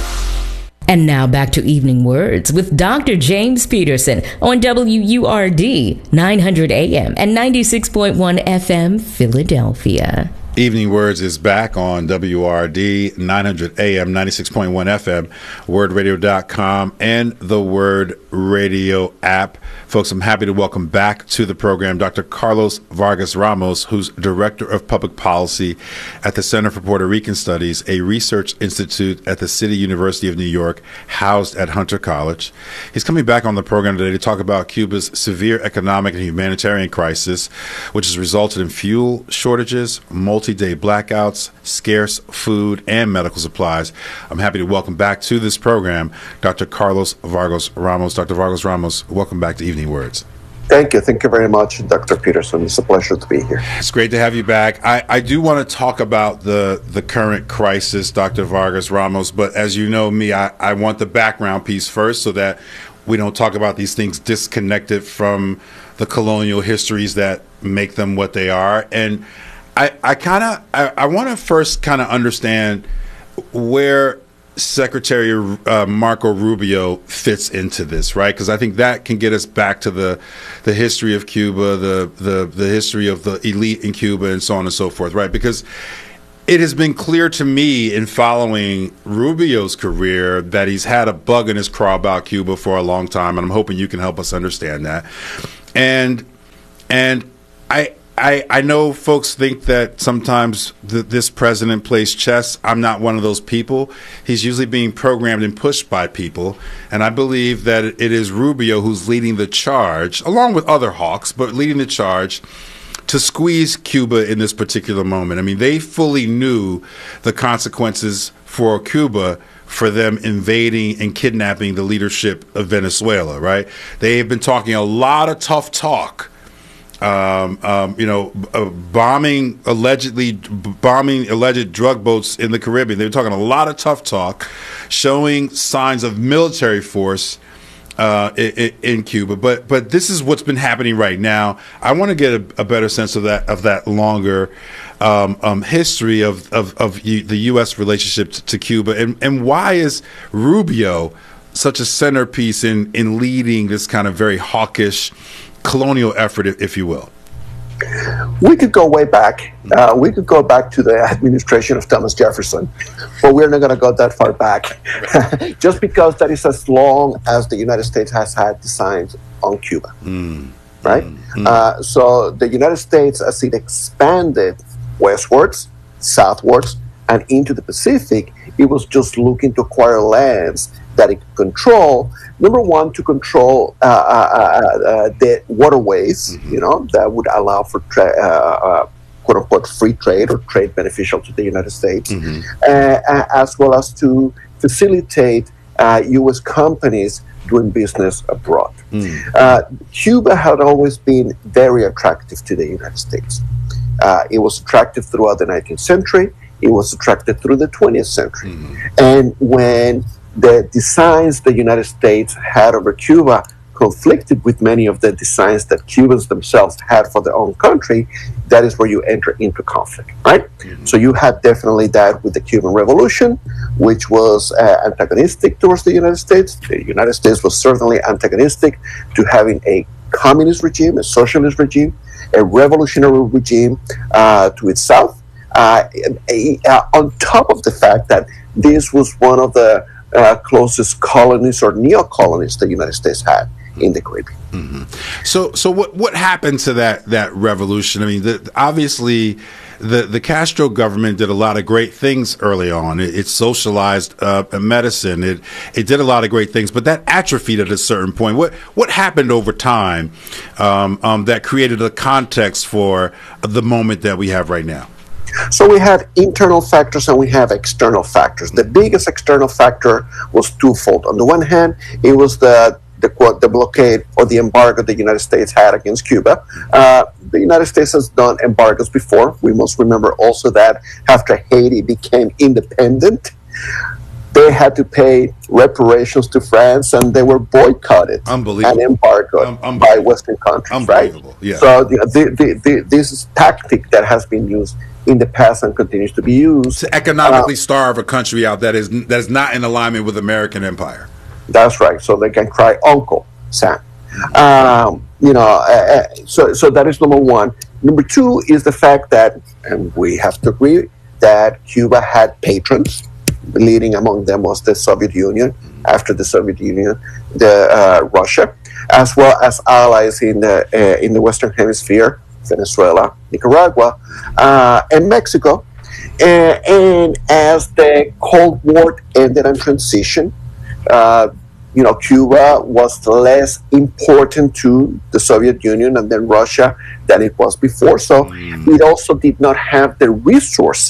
And now back to Evening Words with Doctor James Peterson on W U R D nine hundred A M and ninety-six point one F M Philadelphia. Evening Words is back on W R D nine hundred A M, ninety-six point one F M, word radio dot com, and the Word Radio app. Folks, I'm happy to welcome back to the program Doctor Carlos Vargas Ramos, who's Director of Public Policy at the Center for Puerto Rican Studies, a research institute at the City University of New York, housed at Hunter College. He's coming back on the program today to talk about Cuba's severe economic and humanitarian crisis, which has resulted in fuel shortages, multi-day blackouts, scarce food, and medical supplies. I'm happy to welcome back to this program Doctor Carlos Vargas Ramos. Doctor Vargas Ramos, welcome back to Evening Words. Thank you. Thank you very much, Doctor Peterson. It's a pleasure to be here. It's great to have you back. I, I do want to talk about the, the current crisis, Doctor Vargas Ramos, but as you know me, I, I want the background piece first so that we don't talk about these things disconnected from the colonial histories that make them what they are. And I, I kind of, I, I want to first kind of understand where Secretary uh, Marco Rubio fits into this, right? Because I think that can get us back to the the history of Cuba, the, the the history of the elite in Cuba, and so on and so forth, right? Because it has been clear to me in following Rubio's career that he's had a bug in his craw about Cuba for a long time, and I'm hoping you can help us understand that. And and I. I, I know folks think that sometimes th- this president plays chess. I'm not one of those people. He's usually being programmed and pushed by people. And I believe that it is Rubio who's leading the charge, along with other hawks, but leading the charge to squeeze Cuba in this particular moment. I mean, they fully knew the consequences for Cuba for them invading and kidnapping the leadership of Venezuela, right? They have been talking a lot of tough talk. Um, um, you know, uh, bombing allegedly b- bombing alleged drug boats in the Caribbean. They were talking a lot of tough talk, showing signs of military force uh, in, in Cuba. But but this is what's been happening right now. I want to get a, a better sense of that of that longer um, um, history of of, of U, the U S relationship to, to Cuba, and and why is Rubio such a centerpiece in in leading this kind of very hawkish colonial effort, if you will? We could go way back. Uh, we could go back to the administration of Thomas Jefferson, but we're not going to go that far back. Just because that is as long as the United States has had designs on Cuba, mm. right? Mm. Uh, so the United States, as it expanded westwards, southwards, and into the Pacific, it was just looking to acquire lands that it could control. Number one, to control uh, uh, uh, the waterways, mm-hmm. you know, that would allow for tra- uh, uh, quote unquote free trade or trade beneficial to the United States, mm-hmm. uh, as well as to facilitate uh, U S companies doing business abroad. Mm. Uh, Cuba had always been very attractive to the United States. Uh, it was attractive throughout the nineteenth century. It was attractive through the twentieth century. Mm. And when the designs the United States had over Cuba conflicted with many of the designs that Cubans themselves had for their own country, that is where you enter into conflict, right? Mm-hmm. So you had definitely that with the Cuban Revolution, which was uh, antagonistic towards the United States. The United States was certainly antagonistic to having a communist regime, a socialist regime, a revolutionary regime uh, to its south, uh, uh, on top of the fact that this was one of the uh, closest colonies or neo-colonies the United States had in the Caribbean. Mm-hmm. So, so what what happened to that that revolution? I mean, the, obviously, the the Castro government did a lot of great things early on. It, it socialized uh, medicine. It it did a lot of great things, but that atrophied at a certain point. What what happened over time um, um, that created a context for the moment that we have right now? So we have internal factors and we have external factors. The biggest external factor was twofold. On the one hand, it was the the, the blockade or the embargo the United States had against Cuba. Uh, the United States has done embargoes before. We must remember also that after Haiti became independent, they had to pay reparations to France, and they were boycotted and embargoed um, unbelievable. by Western countries. Right? Yeah. So the, the, the, the, this is tactic that has been used in the past and continues to be used to economically uh, starve a country out that is that is not in alignment with American empire. That's right. So they can cry Uncle Sam. Um, you know, uh, so so that is number one. Number two is the fact that, and we have to agree, that Cuba had patrons. Leading among them was the Soviet Union. After the Soviet Union, the uh, Russia, as well as allies in the uh, in the Western Hemisphere, Venezuela, Nicaragua, uh, and Mexico. And, and as the Cold War ended in transition, uh, you know, Cuba was less important to the Soviet Union and then Russia than it was before. So mm. it also did not have the resources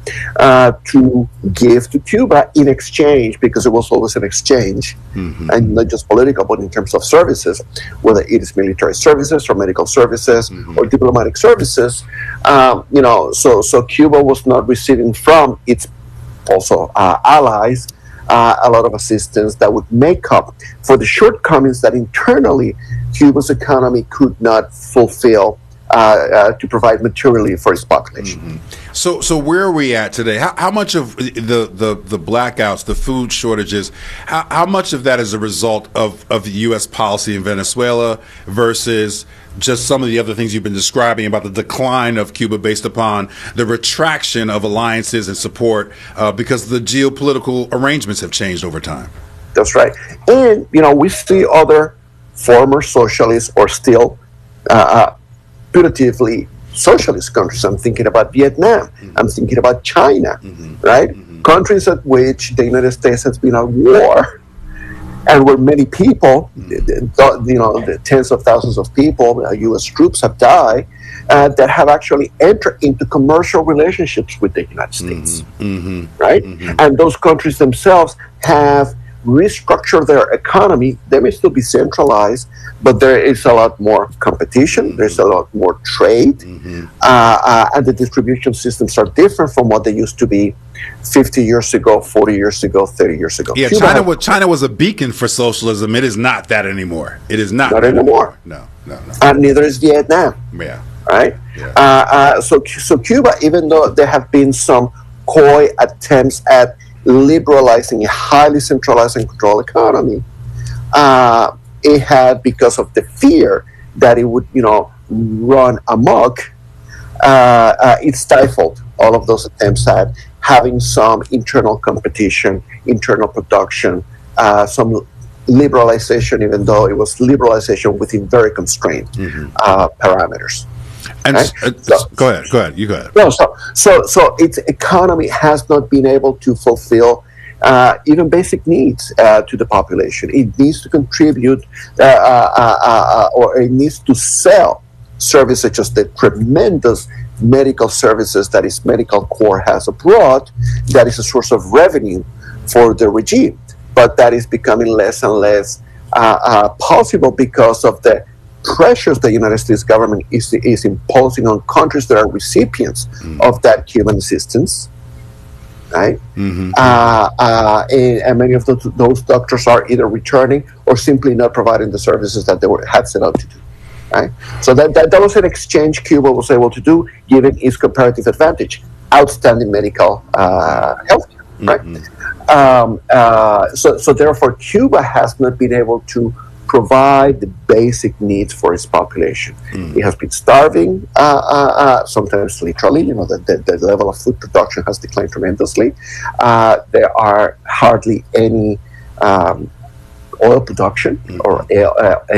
uh, to give to Cuba in exchange, because it was always an exchange, mm-hmm. and not just political, but in terms of services, whether it is military services or medical services mm-hmm. or diplomatic services. Um, you know, so so Cuba was not receiving from its also uh, allies uh, a lot of assistance that would make up for the shortcomings that internally Cuba's economy could not fulfill uh, uh, to provide materially for its population. Mm-hmm. So, so where are we at today? How, how much of the, the, the blackouts, the food shortages, how, how much of that is a result of, of the U S policy in Venezuela versus just some of the other things you've been describing about the decline of Cuba based upon the retraction of alliances and support uh, because the geopolitical arrangements have changed over time? That's right. And, you know, we see other former socialists or still uh, putatively socialist countries. I'm thinking about Vietnam. Mm-hmm. I'm thinking about China, mm-hmm. right? Mm-hmm. Countries at which the United States has been at war, and where many people, mm-hmm. you know, the tens of thousands of people, uh, U S troops have died, uh, that have actually entered into commercial relationships with the United States, mm-hmm. right? Mm-hmm. And those countries themselves have restructured their economy. They may still be centralized, but there is a lot more competition. Mm-hmm. There's a lot more trade, mm-hmm. uh, uh, and the distribution systems are different from what they used to be fifty years ago, forty years ago, thirty years ago. Yeah, Cuba China had, was China was a beacon for socialism. It is not that anymore. It is not, not anymore. No, no, no. And neither is Vietnam. Yeah. Right. Yeah. Uh, uh, so, so Cuba, even though there have been some coy attempts at liberalizing a highly centralized and controlled economy, uh, it had, because of the fear that it would, you know, run amok, uh, uh, it stifled all of those attempts at having some internal competition, internal production, uh, some liberalization, even though it was liberalization within very constrained mm-hmm. uh, parameters. And right? uh, so, go ahead, go ahead, you go ahead. No, so so so its economy has not been able to fulfill uh, even basic needs uh, to the population. It needs to contribute, uh, uh, uh, uh, or it needs to sell services such as the tremendous medical services that its medical corps has abroad. That is a source of revenue for the regime, but that is becoming less and less uh, uh, possible because of the pressures the United States government is, is imposing on countries that are recipients mm-hmm. of that Cuban assistance, right? Mm-hmm. Uh, uh, and, and many of those, those doctors are either returning or simply not providing the services that they were, had set out to do, right? So that, that, that was an exchange Cuba was able to do, given its comparative advantage, outstanding medical uh, health care, right? Mm-hmm. Um, uh, so, so therefore, Cuba has not been able to provide the basic needs for its population. Mm. It has been starving, uh, uh, uh, sometimes literally. You know, the, the, the level of food production has declined tremendously. Uh, there are hardly any um, oil production, mm. or uh, uh,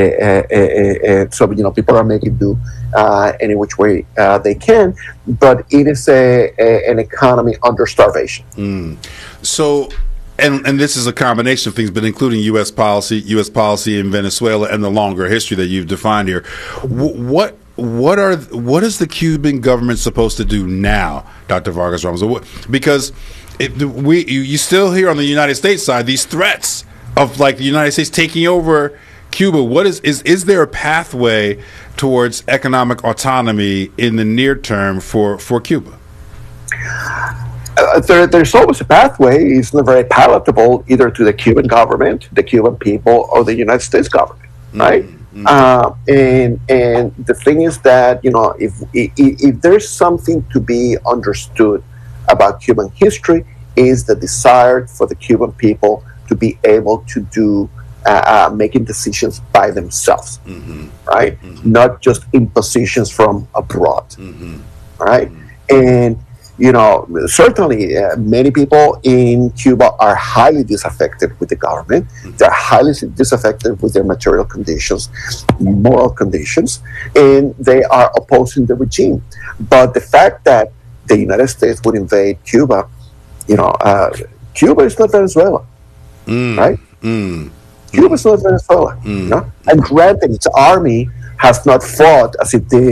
uh, uh, uh, so you know people are making do uh, any which way uh, they can. But it is a, a an economy under starvation. Mm. So. And and this is a combination of things, but including U S policy, U S policy in Venezuela, and the longer history that you've defined here. What what are what is the Cuban government supposed to do now, Doctor Vargas Ramos? Because it, we you, you still hear on the United States side these threats of like the United States taking over Cuba. What is is is there a pathway towards economic autonomy in the near term for for Cuba? Uh, there, there's always a pathway. It's not very palatable either to the Cuban government, the Cuban people, or the United States government, right? Mm-hmm. Uh, and and the thing is that, you know, if, if if there's something to be understood about Cuban history, is the desire for the Cuban people to be able to do uh, uh, making decisions by themselves, mm-hmm. right? Mm-hmm. Not just impositions from abroad, mm-hmm. right? Mm-hmm. And you know, certainly uh, many people in Cuba are highly disaffected with the government. Mm-hmm. They're highly disaffected with their material conditions, moral conditions, and they are opposing the regime. But the fact that the United States would invade Cuba, you know, uh, Cuba is not Venezuela, mm. right? Mm. Cuba is not Venezuela, mm. you know? And granted, its army has not fought as it did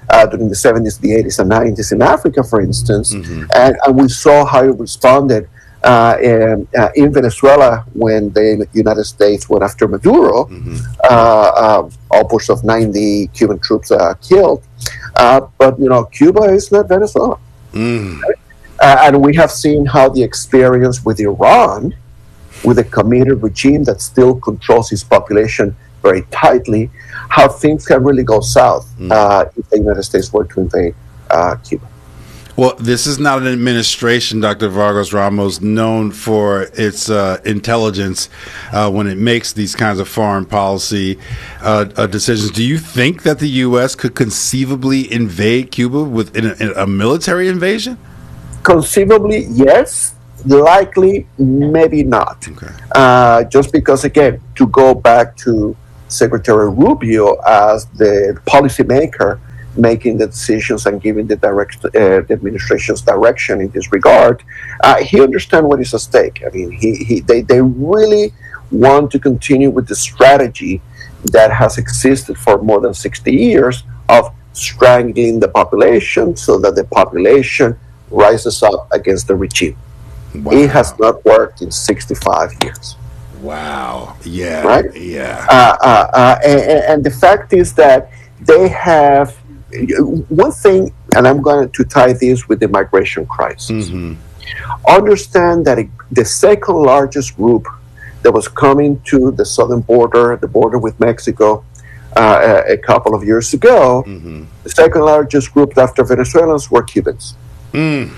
uh, during the seventies, the eighties, and nineties in Africa, for instance, Mm-hmm. and, and we saw how it responded uh, in, uh, in Venezuela when the United States went after Maduro, Mm-hmm. uh, uh, upwards of ninety Cuban troops uh, killed. Uh, but, you know, Cuba is not Venezuela. Mm. Uh, and we have seen how the experience with Iran, with a committed regime that still controls its population very tightly, how things can really go south Mm. uh, if the United States were to invade uh, Cuba. Well, this is not an administration, Doctor Vargas Ramos, known for its uh, intelligence uh, when it makes these kinds of foreign policy uh, uh, decisions. Do you think that the U S could conceivably invade Cuba with in a, in a military invasion? Conceivably, yes. Likely, maybe not. Okay. Uh, just because, again, to go back to Secretary Rubio as the policymaker making the decisions and giving the direct uh, the administration's direction in this regard, uh, he understands what is at stake. I mean, he, he they, they really want to continue with the strategy that has existed for more than sixty years of strangling the population so that the population rises up against the regime. Wow. It has not worked in sixty-five years. Wow. Yeah. Right? Yeah. Uh, uh, uh, and, and the fact is that they have one thing, and I'm going to tie this with the migration crisis. Mm-hmm. Understand that it, the second largest group that was coming to the southern border, the border with Mexico, uh, a, a couple of years ago, Mm-hmm. the second largest group after Venezuelans were Cubans. Mm.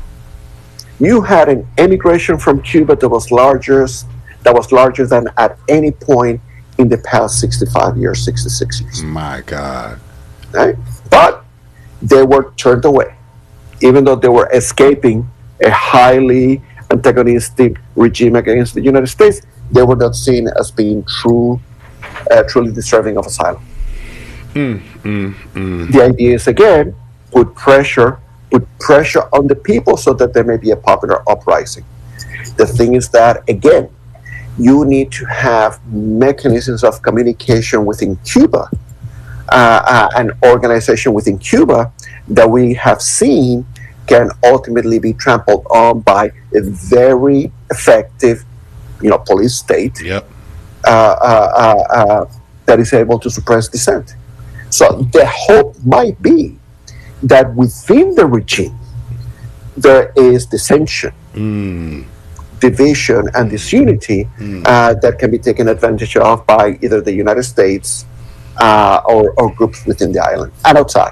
You had an emigration from Cuba that was larger, that was larger than at any point in the past sixty-five years, sixty-six years. My God. Right? But they were turned away, even though they were escaping a highly antagonistic regime against the United States. They were not seen as being true, uh, truly deserving of asylum. Mm, mm, mm. The idea is, again, put pressure, put pressure on the people so that there may be a popular uprising. The thing is that, again, you need to have mechanisms of communication within Cuba, uh, uh, an organization within Cuba that we have seen can ultimately be trampled on by a very effective, you know, police state. Yep. Uh, uh, uh, uh, that is able to suppress dissent. So the hope might be that within the regime there is dissension, Mm. division, and disunity Mm. uh, that can be taken advantage of by either the United States uh, or, or groups within the island and outside.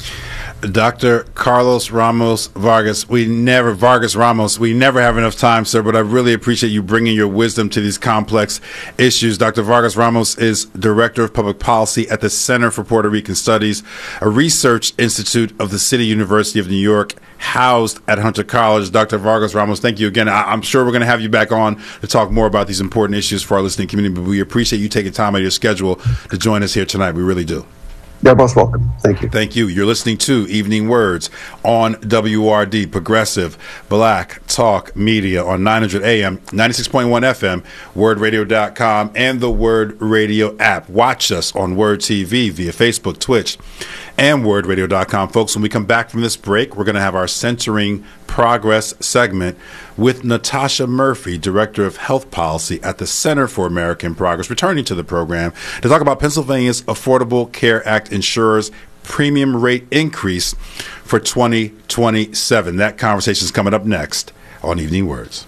Doctor Carlos Ramos Vargas, we never, Vargas Ramos, we never have enough time, sir, but I really appreciate you bringing your wisdom to these complex issues. Doctor Vargas Ramos is Director of Public Policy at the Center for Puerto Rican Studies, a research institute of the City University of New York, housed at Hunter College. Doctor Vargas Ramos, thank you again. I- I'm sure we're going to have you back on to talk more about these important issues for our listening community, but we appreciate you taking time out of your schedule to join us here tonight. We really do. They're most welcome. Thank you. Thank you. You're listening to Evening Words on W R D, Progressive Black Talk Media on nine hundred A M, ninety-six point one F M, word radio dot com, and the Word Radio app. Watch us on Word T V via Facebook, Twitch, and word radio dot com. Folks, when we come back from this break, we're going to have our Centering Progress segment with Natasha Murphy, Director of Health Policy at the Center for American Progress, returning to the program to talk about Pennsylvania's Affordable Care Act insurers' premium rate increase for twenty twenty-seven. That conversation is coming up next on Evening Words.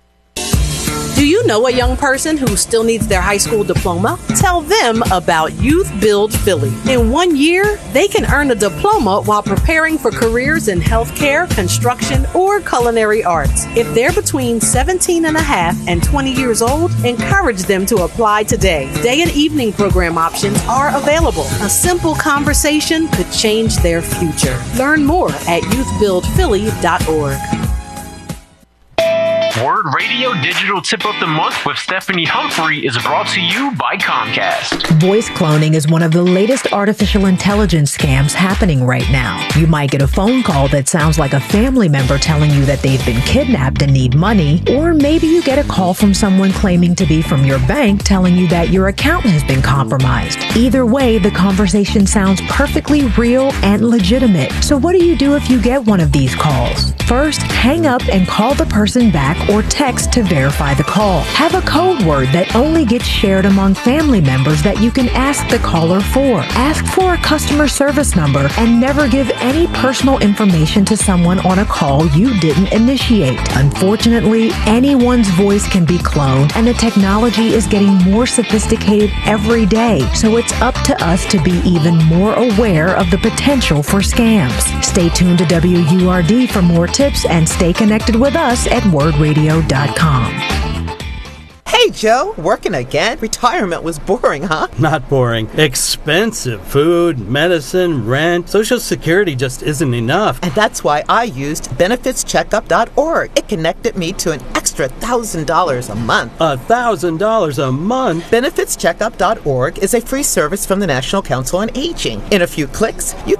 Do you know a young person who still needs their high school diploma? Tell them about Youth Build Philly. In one year, they can earn a diploma while preparing for careers in healthcare, construction, or culinary arts. If they're between seventeen and a half and twenty years old, encourage them to apply today. Day and evening program options are available. A simple conversation could change their future. Learn more at youth build philly dot org. Word Radio Digital Tip of the Month with Stephanie Humphrey is brought to you by Comcast. Voice cloning is one of the latest artificial intelligence scams happening right now. You might get a phone call that sounds like a family member telling you that they've been kidnapped and need money, or maybe you get a call from someone claiming to be from your bank telling you that your account has been compromised. Either way, the conversation sounds perfectly real and legitimate. So what do you do if you get one of these calls? First, hang up and call the person back or text to verify the call. Have a code word that only gets shared among family members that you can ask the caller for. Ask for a customer service number and never give any personal information to someone on a call you didn't initiate. Unfortunately, anyone's voice can be cloned, and the technology is getting more sophisticated every day, so it's up to us to be even more aware of the potential for scams. Stay tuned to W U R D for more tips and stay connected with us at word radio dot com. Hey, Joe, working again? Retirement was boring, huh? Not boring. Expensive. Food, medicine, rent. Social Security just isn't enough. And that's why I used benefits checkup dot org. It connected me to an extra one thousand dollars a month. A one thousand dollars a month? benefits checkup dot org is a free service from the National Council on Aging. In a few clicks, you